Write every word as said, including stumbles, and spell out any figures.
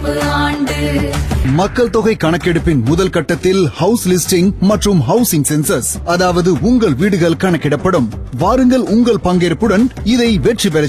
நிறைவு ஆண்டு. மக்கள் தொகை கணக்கெடுப்பின் முதல் கட்டத்தில் ஹவுஸ் லிஸ்டிங் மற்றும் ஹவுசிங் சென்சஸ், அதாவது உங்கள் வீடுகள் கணக்கிடப்படும். வாருங்கள், உங்கள் பங்கேற்புடன் இதை வெற்றி பெற